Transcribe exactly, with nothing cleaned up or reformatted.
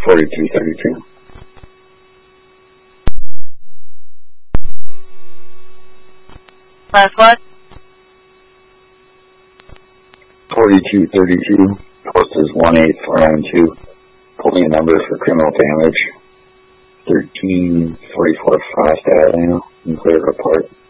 forty-two thirty-two. Last what? forty-two thirty-two. Post is one eight four nine two. Pulling a number for criminal damage. thirteen forty-four Frost Avenue. And clear report.